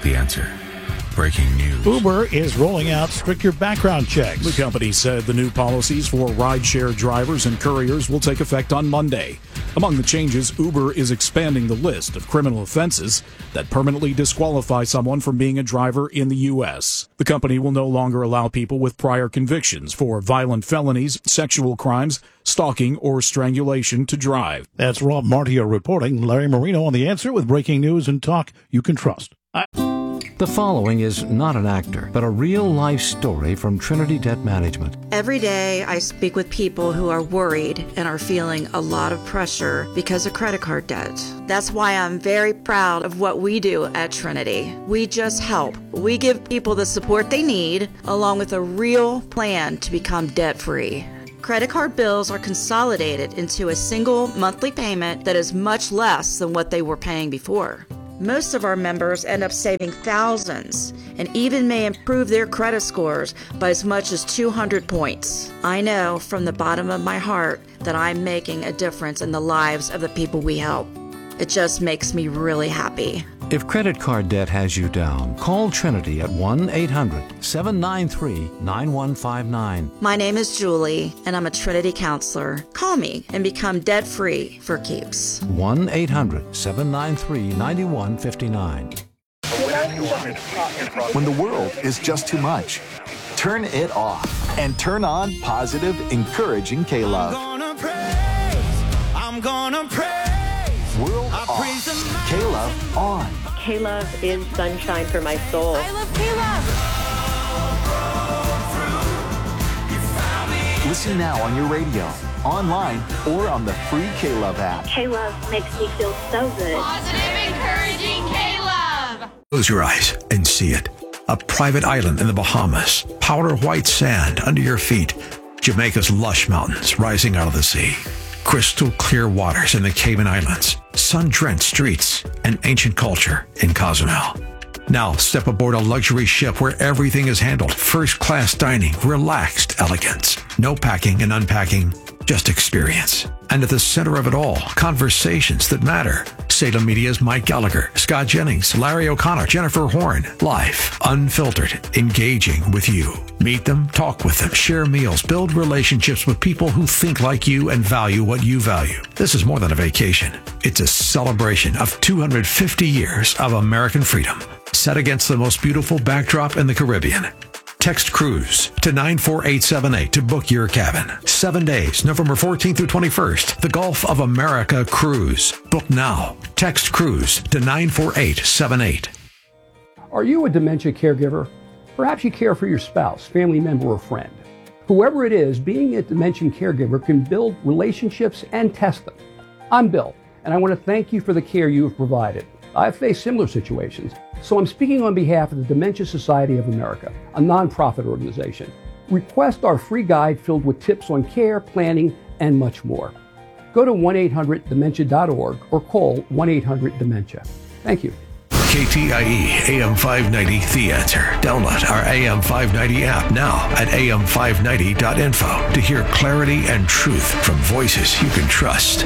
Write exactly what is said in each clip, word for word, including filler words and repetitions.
The Answer. Breaking news. Uber is rolling out stricter background checks. The company said the new policies for rideshare drivers and couriers will take effect on Monday. Among the changes, Uber is expanding the list of criminal offenses that permanently disqualify someone from being a driver in the U S. The company will no longer allow people with prior convictions for violent felonies, sexual crimes, stalking, or strangulation to drive. That's Rob Martio reporting. Larry Marino on The Answer with breaking news and talk you can trust. I- The following is not an actor, but a real-life story from Trinity Debt Management. Every day I speak with people who are worried and are feeling a lot of pressure because of credit card debt. That's why I'm very proud of what we do at Trinity. We just help. We give people the support they need, along with a real plan to become debt-free. Credit card bills are consolidated into a single monthly payment that is much less than what they were paying before. Most of our members end up saving thousands and even may improve their credit scores by as much as two hundred points. I know from the bottom of my heart that I'm making a difference in the lives of the people we help. It just makes me really happy. If credit card debt has you down, call Trinity at one eight hundred seven nine three nine one five nine. My name is Julie, and I'm a Trinity counselor. Call me and become debt-free for keeps. one eight hundred seven nine three nine one five nine. When the world is just too much, turn it off and turn on positive, encouraging K-Love. I'm gonna praise, I'm gonna praise. World off, K-Love on. K-Love is sunshine for my soul. I love K-Love. Listen now on your radio, online, or on the free K-Love app. K-Love makes me feel so good. Positive, encouraging K-Love. Close your eyes and see it. A private island in the Bahamas, powder white sand under your feet, Jamaica's lush mountains rising out of the sea, crystal clear waters in the Cayman Islands, sun-drenched streets, and ancient culture in Cozumel. Now step aboard a luxury ship where everything is handled, first-class dining, relaxed elegance, no packing and unpacking, just experience. And at the center of it all, conversations that matter. Salem Media's Mike Gallagher, Scott Jennings, Larry O'Connor, Jennifer Horn. Live, unfiltered, engaging with you. Meet them, talk with them, share meals, build relationships with people who think like you and value what you value. This is more than a vacation. It's a celebration of two hundred fifty years of American freedom, set against the most beautiful backdrop in the Caribbean. Text CRUISE to nine four eight seven eight to book your cabin. Seven days, November fourteenth through twenty-first. The Gulf of America Cruise. Book now. Text CRUISE to nine four eight seven eight. Are you a dementia caregiver? Perhaps you care for your spouse, family member, or friend. Whoever it is, being a dementia caregiver can build relationships and test them. I'm Bill, and I want to thank you for the care you have provided. I've faced similar situations, so I'm speaking on behalf of the Dementia Society of America, a nonprofit organization. Request our free guide filled with tips on care, planning, and much more. Go to one eight hundred dementia dot org or call one eight hundred dementia. Thank you. K T I E A M five ninety The Answer. Download our A M five ninety app now at A M five ninety dot info to hear clarity and truth from voices you can trust.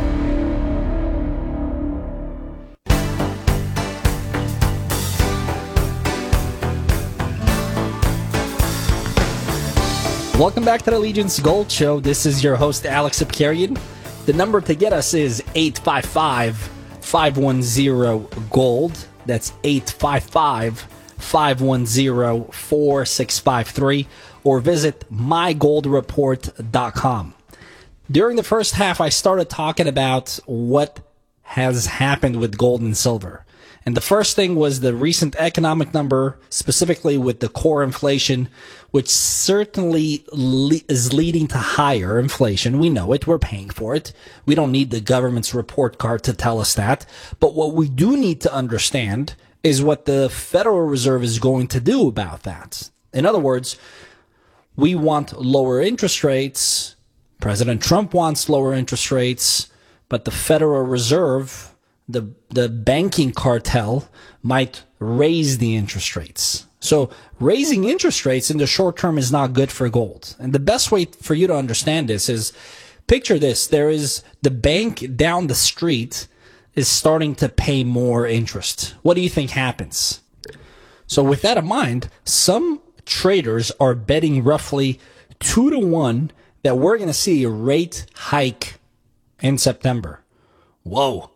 Welcome back to the Allegiance Gold Show. This is your host, Alex Apkarian. The number to get us is eight five five, five one zero, GOLD. That's eight five five, five one zero, four six five three. Or visit my gold report dot com. During the first half, I started talking about what has happened with gold and silver. And the first thing was the recent economic number, specifically with the core inflation, which certainly le- is leading to higher inflation. We know it. We're paying for it. We don't need the government's report card to tell us that. But what we do need to understand is what the Federal Reserve is going to do about that. In other words, we want lower interest rates. President Trump wants lower interest rates, but the Federal Reserve, the the banking cartel, might raise the interest rates. So raising interest rates in the short term is not good for gold. And the best way for you to understand this is, picture this. There is the bank down the street is starting to pay more interest. What do you think happens? So with that in mind, some traders are betting roughly two to one that we're going to see a rate hike in September. Whoa.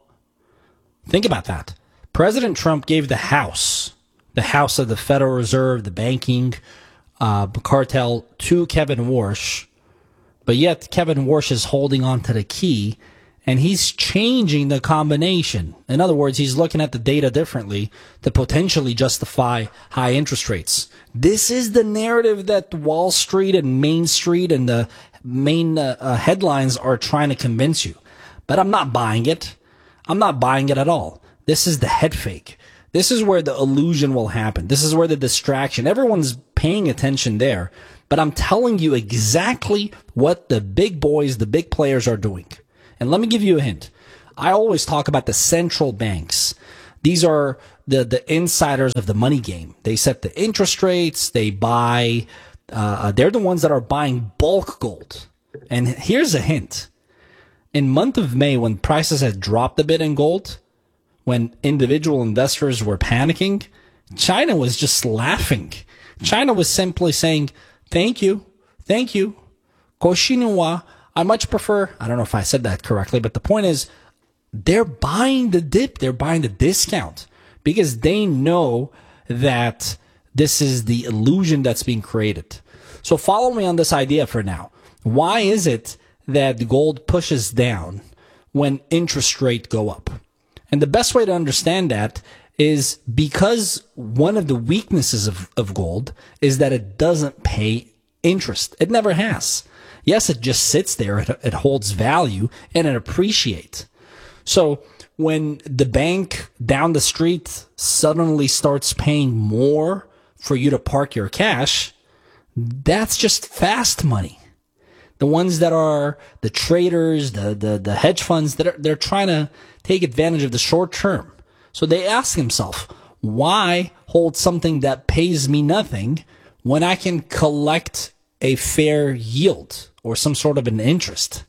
Think about that. President Trump gave the House, the House of the Federal Reserve, the banking uh, cartel, to Kevin Warsh, but yet Kevin Warsh is holding on to the key, and he's changing the combination. In other words, he's looking at the data differently to potentially justify high interest rates. This is the narrative that Wall Street and Main Street and the main uh, uh, headlines are trying to convince you. But I'm not buying it. I'm not buying it at all. This is the head fake. This is where the illusion will happen. This is where the distraction. Everyone's paying attention there. But I'm telling you exactly what the big boys, the big players are doing. And let me give you a hint. I always talk about the central banks. These are the, the insiders of the money game. They set the interest rates. They buy. Uh, they're the ones that are buying bulk gold. And here's a hint. In month of May, when prices had dropped a bit in gold, when individual investors were panicking, China was just laughing. China was simply saying, thank you, thank you, Koshinwa. I much prefer, I don't know if I said that correctly, but the point is, they're buying the dip, they're buying the discount, because they know that this is the illusion that's being created. So follow me on this idea for now. Why is it that gold pushes down when interest rates go up? And the best way to understand that is because one of the weaknesses of, of gold is that it doesn't pay interest. It never has. Yes, it just sits there. It, it holds value and it appreciates. So when the bank down the street suddenly starts paying more for you to park your cash, that's just fast money. The ones that are the traders, the, the, the hedge funds, that are, they're trying to take advantage of the short term. So they ask themselves, why hold something that pays me nothing when I can collect a fair yield or some sort of an interest?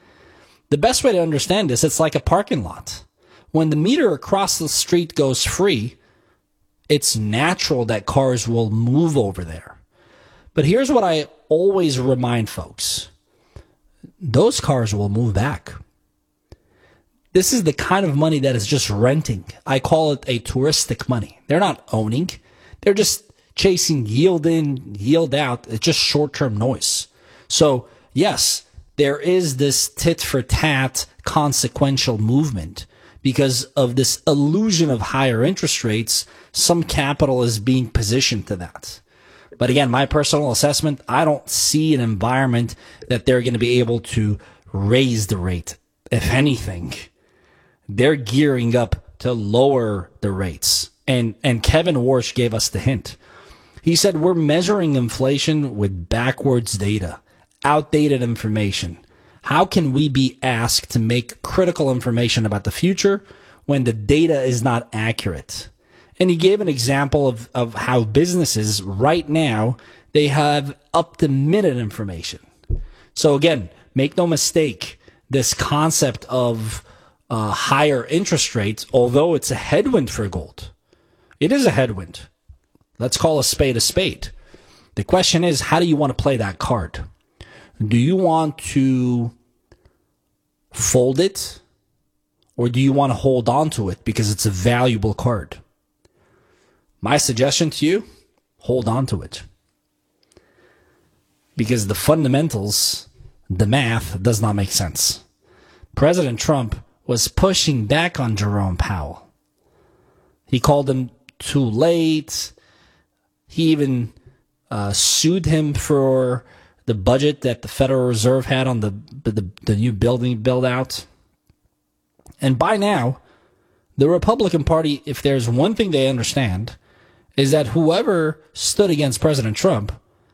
The best way to understand this, it's like a parking lot. When the meter across the street goes free, it's natural that cars will move over there. But here's what I always remind folks. Those cars will move back. This is the kind of money that is just renting. I call it a touristic money. They're not owning. They're just chasing yield in, yield out. It's just short-term noise. So, yes, there is this tit-for-tat consequential movement. Because of this illusion of higher interest rates, some capital is being positioned to that. But again, my personal assessment, I don't see an environment that they're going to be able to raise the rate. If anything, they're gearing up to lower the rates. And and Kevin Warsh gave us the hint. He said, we're measuring inflation with backwards data, outdated information. How can we be asked to make critical information about the future when the data is not accurate? And he gave an example of, of how businesses right now, they have up-to-minute information. So again, make no mistake, this concept of uh, higher interest rates, although it's a headwind for gold, it is a headwind. Let's call a spade a spade. The question is, how do you want to play that card? Do you want to fold it, or do you want to hold on to it because it's a valuable card? My suggestion to you, hold on to it. Because the fundamentals, the math, does not make sense. President Trump was pushing back on Jerome Powell. He called him too late. He even uh, sued him for the budget that the Federal Reserve had on the, the, the new building build out. And by now, the Republican Party, if there's one thing they understand, is that whoever stood against President Trump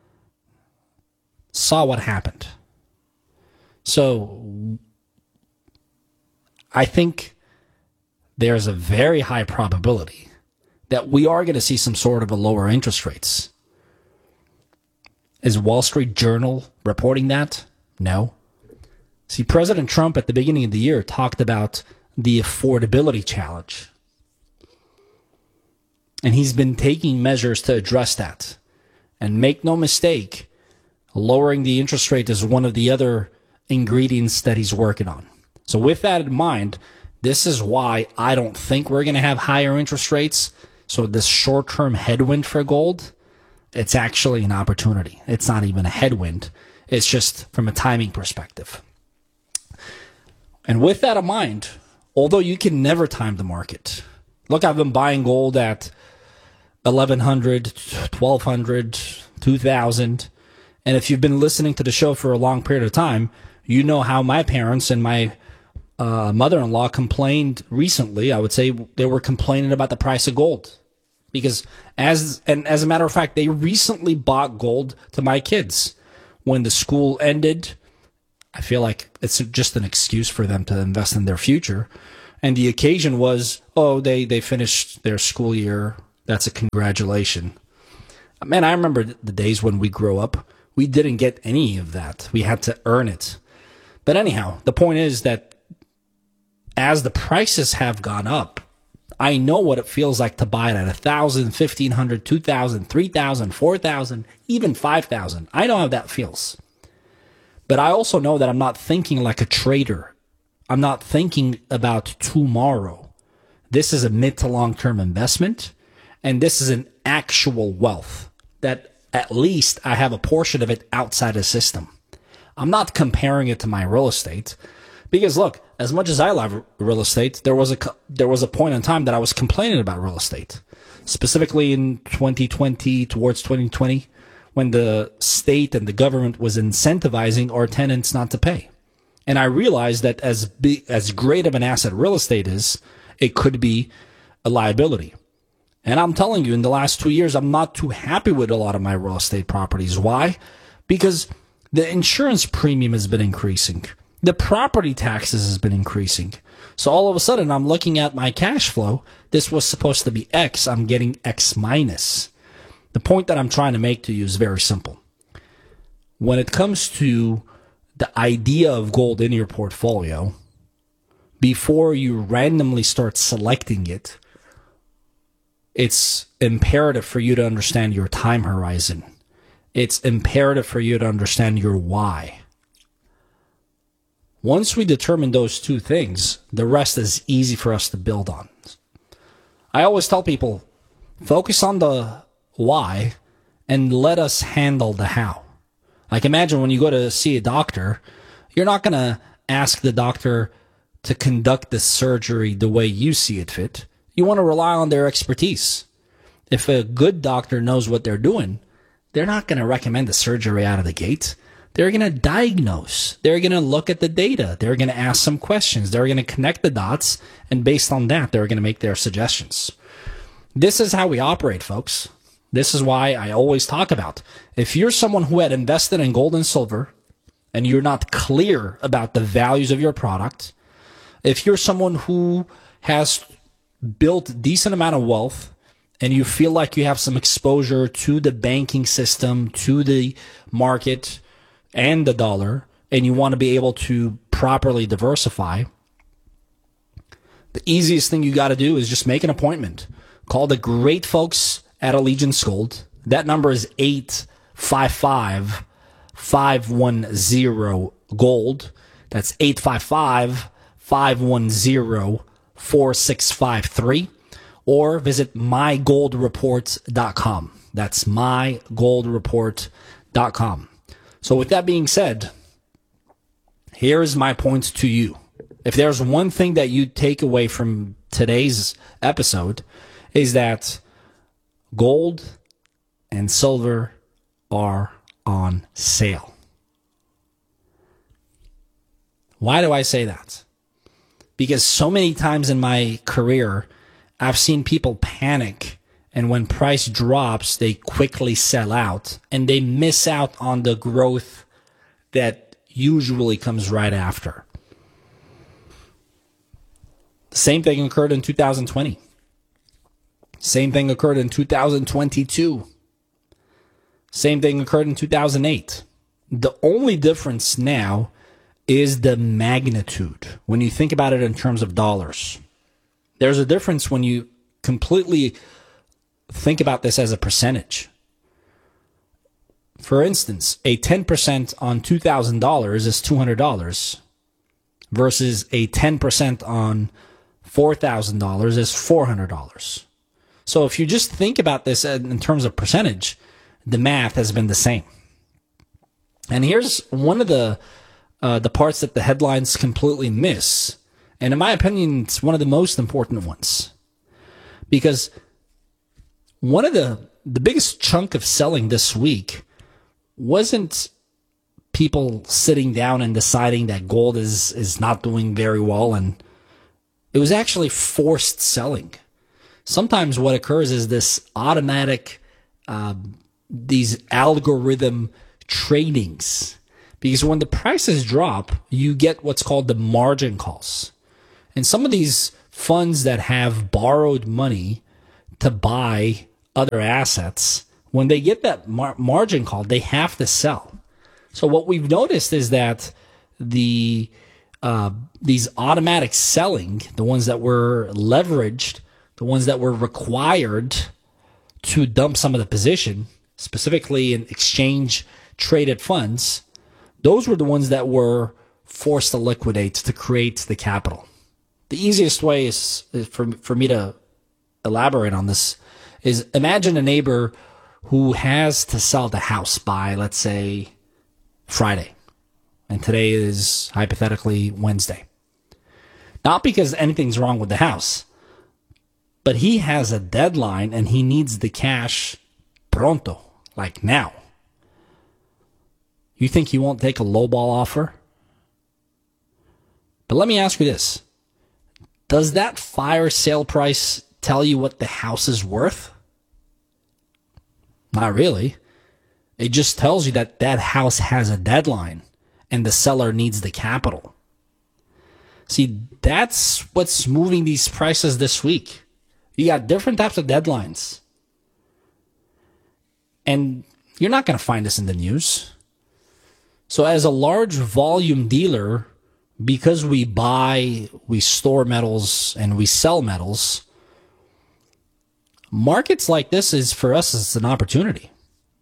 saw what happened. So I think there's a very high probability that we are going to see some sort of a lower interest rates. Is Wall Street Journal reporting that? No. See, President Trump at the beginning of the year talked about the affordability challenge. And he's been taking measures to address that. And make no mistake, lowering the interest rate is one of the other ingredients that he's working on. So with that in mind, this is why I don't think we're going to have higher interest rates. So this short-term headwind for gold, it's actually an opportunity. It's not even a headwind. It's just from a timing perspective. And with that in mind, although you can never time the market, look, I've been buying gold at eleven hundred, twelve hundred, two thousand. And if you've been listening to the show for a long period of time, you know how my parents and my uh, mother-in-law complained recently. I would say they were complaining about the price of gold. Because as and as a matter of fact, they recently bought gold to my kids. When the school ended, I feel like it's just an excuse for them to invest in their future. And the occasion was, oh, they, they finished their school year. That's a congratulation. Man, I remember the days when we grew up, we didn't get any of that. We had to earn it. But anyhow, the point is that as the prices have gone up, I know what it feels like to buy it at one thousand, fifteen hundred, two thousand, three thousand, four thousand, even five thousand. I know how that feels. But I also know that I'm not thinking like a trader. I'm not thinking about tomorrow. This is a mid to long-term investment, and this is an actual wealth that at least I have a portion of it outside the system. I'm not comparing it to my real estate. Because look, as much as I love real estate, there was a there was a point in time that I was complaining about real estate, specifically in twenty twenty, towards twenty twenty, when the state and the government was incentivizing our tenants not to pay. And I realized that as big, as great of an asset real estate is, it could be a liability. And I'm telling you, in the last two years, I'm not too happy with a lot of my real estate properties. Why? Because the insurance premium has been increasing. The property taxes has been increasing. So all of a sudden, I'm looking at my cash flow. This was supposed to be X. I'm getting X minus. The point that I'm trying to make to you is very simple. When it comes to the idea of gold in your portfolio, before you randomly start selecting it, it's imperative for you to understand your time horizon. It's imperative for you to understand your why. Once we determine those two things, the rest is easy for us to build on. I always tell people, focus on the why and let us handle the how. Like imagine when you go to see a doctor, you're not going to ask the doctor to conduct the surgery the way you see it fit. You want to rely on their expertise. If a good doctor knows what they're doing, they're not going to recommend the surgery out of the gate. They're going to diagnose. They're going to look at the data. They're going to ask some questions. They're going to connect the dots. And based on that, they're going to make their suggestions. This is how we operate, folks. This is why I always talk about, if you're someone who had invested in gold and silver and you're not clear about the values of your product, if you're someone who has built a decent amount of wealth and you feel like you have some exposure to the banking system, to the market, and the dollar, and you want to be able to properly diversify, the easiest thing you got to do is just make an appointment. Call the great folks at Allegiance Gold. That number is eight five five, five one zero, GOLD. That's eight five five, five one zero, four six five three. Or visit my gold report dot com. That's my gold report dot com. So with that being said, here's my point to you. If there's one thing that you take away from today's episode, is that gold and silver are on sale. Why do I say that? Because so many times in my career, I've seen people panic, and when price drops, they quickly sell out, and they miss out on the growth that usually comes right after. The same thing occurred in two thousand twenty. Same thing occurred in two thousand twenty-two. Same thing occurred in two thousand eight. The only difference now is the magnitude. When you think about it in terms of dollars, there's a difference when you completely think about this as a percentage. For instance, a ten percent on two thousand dollars is two hundred dollars versus a ten percent on four thousand dollars is four hundred dollars. So if you just think about this in terms of percentage, the math has been the same. And here's one of the uh, the parts that the headlines completely miss. And in my opinion, it's one of the most important ones. Because one of the, the biggest chunk of selling this week wasn't people sitting down and deciding that gold is, is not doing very well, and it was actually forced selling. Sometimes what occurs is this automatic, uh, these algorithm tradings. Because when the prices drop, you get what's called the margin calls. And some of these funds that have borrowed money to buy other assets, when they get that mar- margin call, they have to sell. So what we've noticed is that the uh, these automatic selling, the ones that were leveraged, the ones that were required to dump some of the position, specifically in exchange traded funds, those were the ones that were forced to liquidate to create the capital. The easiest way is, is for, for me to elaborate on this is imagine a neighbor who has to sell the house by, let's say, Friday. And today is hypothetically Wednesday. Not because anything's wrong with the house, but he has a deadline and he needs the cash pronto, like now. You think he won't take a lowball offer? But let me ask you this. Does that fire sale price tell you what the house is worth? Not really. It just tells you that that house has a deadline and the seller needs the capital. See, that's what's moving these prices this week. You got different types of deadlines. And you're not going to find this in the news. So as a large volume dealer, because we buy, we store metals, and we sell metals, markets like this is, for us, it's an opportunity.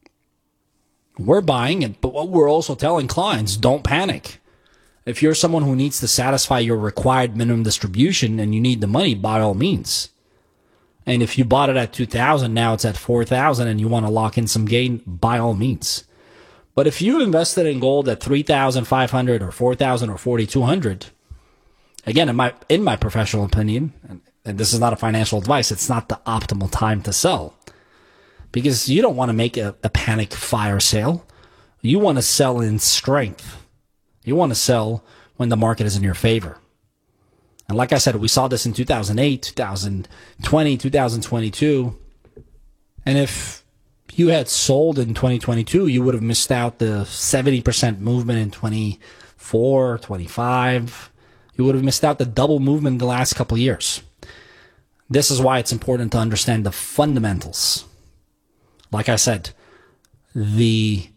We're buying it, but what we're also telling clients, don't panic. If you're someone who needs to satisfy your required minimum distribution and you need the money, by all means. And if you bought it at two thousand, now it's at four thousand and you want to lock in some gain, by all means. But if you invested in gold at three thousand five hundred or four thousand or forty-two hundred, again, in my in my professional opinion, and, and this is not a financial advice, it's not the optimal time to sell. Because you don't want to make a, a panic fire sale. You want to sell in strength. You want to sell when the market is in your favor. And like I said, we saw this in two thousand eight, two thousand twenty, two thousand twenty-two. And if you had sold in twenty twenty-two, you would have missed out the seventy percent movement in twenty-four, twenty-five. You would have missed out the double movement in the last couple of years. This is why it's important to understand the fundamentals. Like I said, the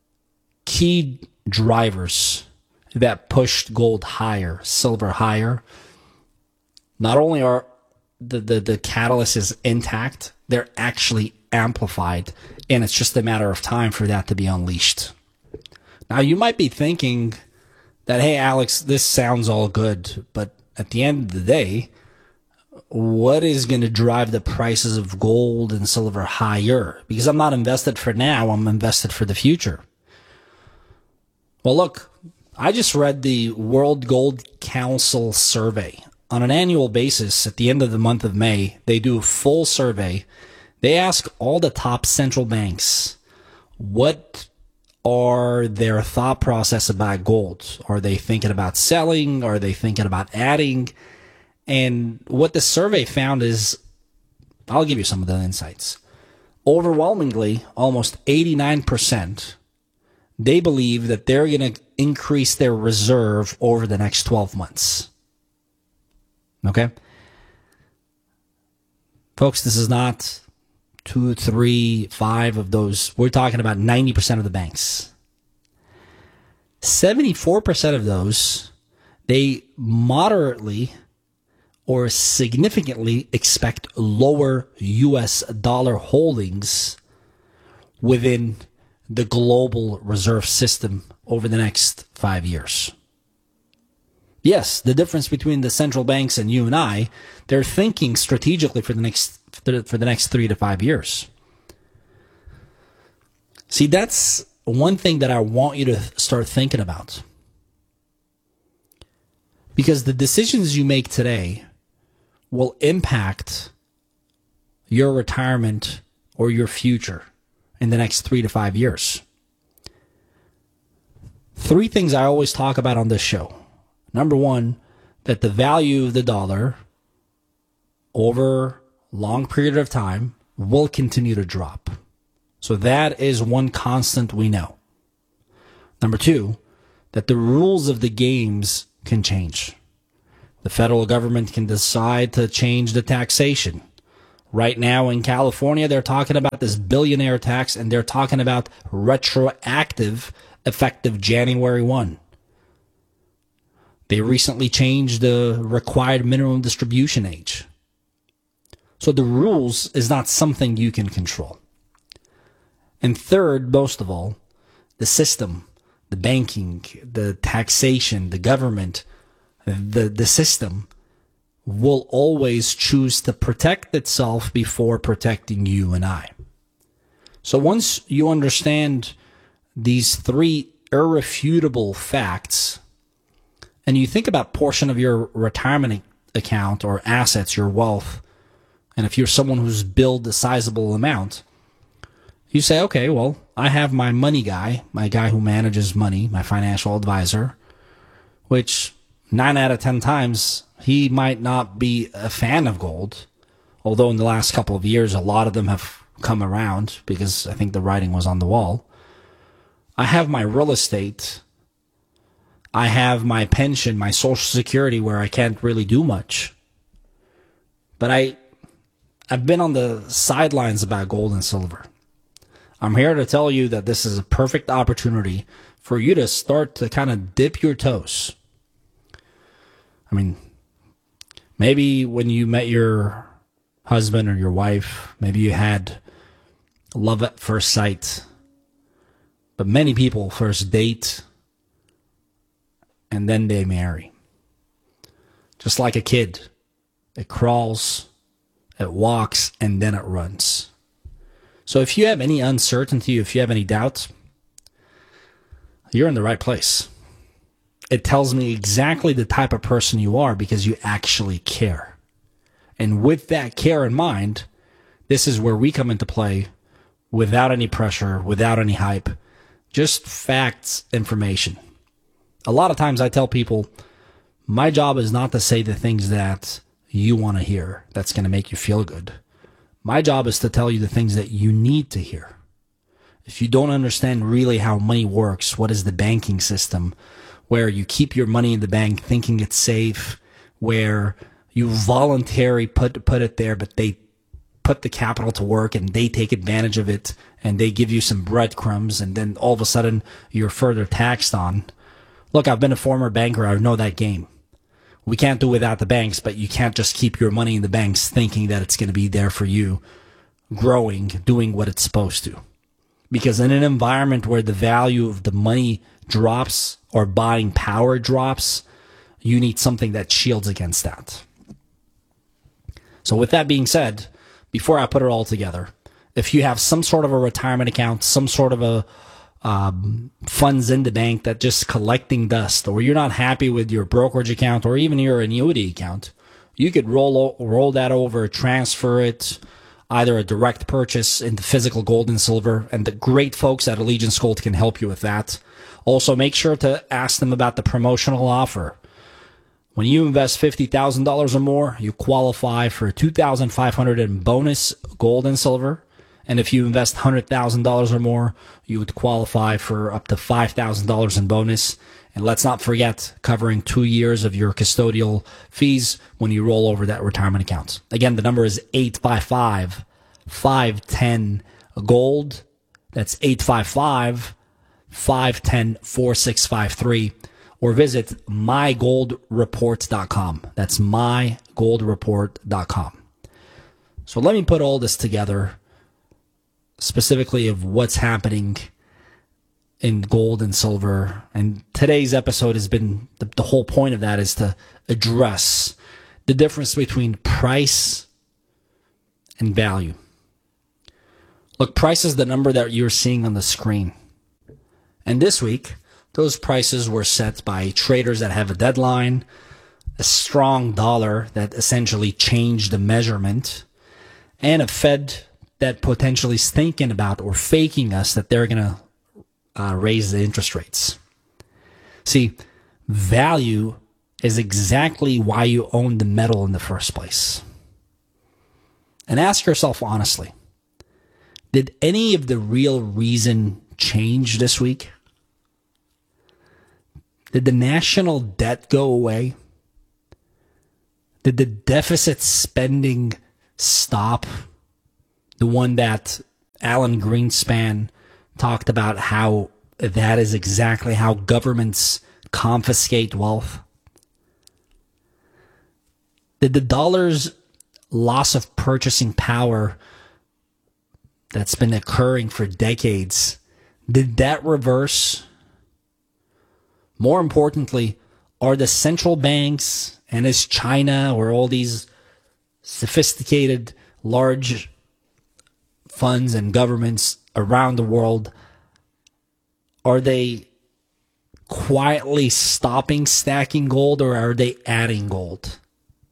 key drivers that pushed gold higher, silver higher, not only are the, the, the catalyst is intact, they're actually amplified, and it's just a matter of time for that to be unleashed. Now, you might be thinking that, hey, Alex, this sounds all good, but at the end of the day, what is going to drive the prices of gold and silver higher? Because I'm not invested for now, I'm invested for the future. Well, look, I just read the World Gold Council survey. On an annual basis, at the end of the month of May, they do a full survey. They ask all the top central banks, what are their thought process about gold? Are they thinking about selling? Are they thinking about adding? And what the survey found is, I'll give you some of the insights. Overwhelmingly, almost eighty-nine percent, they believe that they're going to increase their reserve over the next twelve months. Okay? Folks, this is not two, three, five of those. We're talking about ninety percent of the banks. seventy-four percent of those, they moderately or significantly expect lower U S dollar holdings within the global reserve system over the next five years. Yes, the difference between the central banks and you and I, they're thinking strategically for the next for the next three to five years. See, that's one thing that I want you to start thinking about. Because the decisions you make today will impact your retirement or your future in the next three to five years. Three things I always talk about on this show. Number one, that the value of the dollar over a long period of time will continue to drop. So that is one constant we know. Number two, that the rules of the games can change. The federal government can decide to change the taxation. Right now in California, they're talking about this billionaire tax, and they're talking about retroactive effective January first. They recently changed the required minimum distribution age. So the rules is not something you can control. And third, most of all, the system, the banking, the taxation, the government, the, the system will always choose to protect itself before protecting you and I. So once you understand these three irrefutable facts, and you think about portion of your retirement account or assets, your wealth, and if you're someone who's built a sizable amount, you say, okay, well, I have my money guy, my guy who manages money, my financial advisor, which nine out of ten times, he might not be a fan of gold, although in the last couple of years, a lot of them have come around because I think the writing was on the wall. I have my real estate. I have my pension, my Social Security, where I can't really do much. But I, I've been on the sidelines about gold and silver. I'm here to tell you that this is a perfect opportunity for you to start to kind of dip your toes. I mean, maybe when you met your husband or your wife, maybe you had love at first sight. But many people first date and then they marry. Just like a kid. It crawls, it walks, and then it runs. So if you have any uncertainty, if you have any doubt, you're in the right place. It tells me exactly the type of person you are because you actually care. And with that care in mind, this is where we come into play without any pressure, without any hype, just facts, information. A lot of times I tell people, my job is not to say the things that you want to hear that's going to make you feel good. My job is to tell you the things that you need to hear. If you don't understand really how money works, what is the banking system, where you keep your money in the bank thinking it's safe, where you voluntarily put, put it there, but they put the capital to work and they take advantage of it and they give you some breadcrumbs and then all of a sudden you're further taxed on. Look, I've been a former banker. I know that game. We can't do without the banks, but you can't just keep your money in the banks thinking that it's going to be there for you, growing, doing what it's supposed to. Because in an environment where the value of the money drops or buying power drops, you need something that shields against that. So with that being said, before I put it all together, if you have some sort of a retirement account, some sort of a um, funds in the bank that just collecting dust, or you're not happy with your brokerage account or even your annuity account, you could roll roll that over, transfer it, either a direct purchase into physical gold and silver, and the great folks at Allegiance Gold can help you with that. Also, make sure to ask them about the promotional offer. When you invest fifty thousand dollars or more, you qualify for two thousand five hundred dollars in bonus gold and silver. And if you invest one hundred thousand dollars or more, you would qualify for up to five thousand dollars in bonus. And let's not forget covering two years of your custodial fees when you roll over that retirement account. Again, the number is eight five five, five one zero, GOLD. That's eight five five, five one zero, four six five three. or visit my gold report dot com. That's my gold report dot com. So let me put all this together, specifically of what's happening in gold and silver. And today's episode has been, the, the whole point of that is to address the difference between price and value. Look, price is the number that you're seeing on the screen. And this week, those prices were set by traders that have a deadline, a strong dollar that essentially changed the measurement, and a Fed that potentially is thinking about or faking us that they're going to uh, raise the interest rates. See, value is exactly why you own the metal in the first place. And ask yourself honestly, did any of the real reason change this week? Did the national debt go away? Did the deficit spending stop? The one that Alan Greenspan talked about, how that is exactly how governments confiscate wealth. Did the dollar's loss of purchasing power that's been occurring for decades, did that reverse? More importantly, are the central banks, and is China or all these sophisticated large funds and governments around the world, are they quietly stopping stacking gold, or are they adding gold?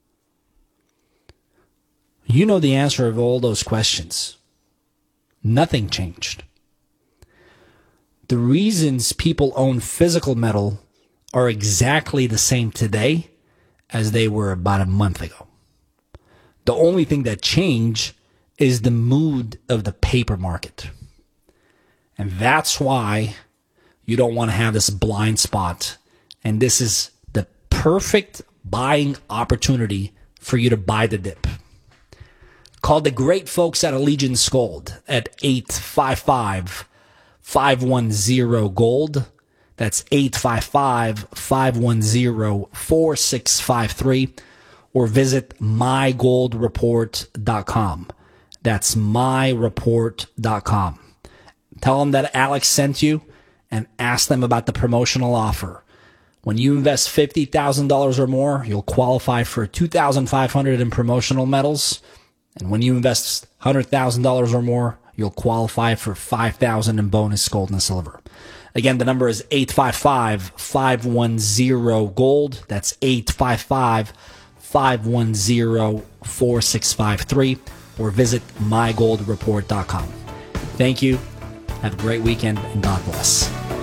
You know the answer of all those questions. Nothing changed. The reasons people own physical metal are exactly the same today as they were about a month ago. The only thing that changed is the mood of the paper market. And that's why you don't want to have this blind spot. And this is the perfect buying opportunity for you to buy the dip. Call the great folks at Allegiance Gold at eight five five, five one zero, gold. That's eight five five, five one zero, four six five three. Or visit my gold report dot com. That's my report dot com. Tell them that Alex sent you and ask them about the promotional offer. When you invest fifty thousand dollars or more, you'll qualify for two thousand five hundred dollars in promotional metals. And when you invest one hundred thousand dollars or more, you'll qualify for five thousand dollars in bonus gold and silver. Again, the number is eight five five, five one zero, gold. That's eight five five, five one zero, four six five three. Or visit my gold report dot com. Thank you. Have a great weekend, and God bless.